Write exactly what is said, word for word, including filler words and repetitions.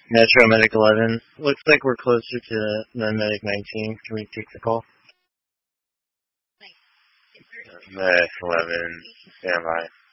Metro Medic eleven. Looks like we're closer to non-medic nineteen. Can we take the call? Medic eleven, stand by.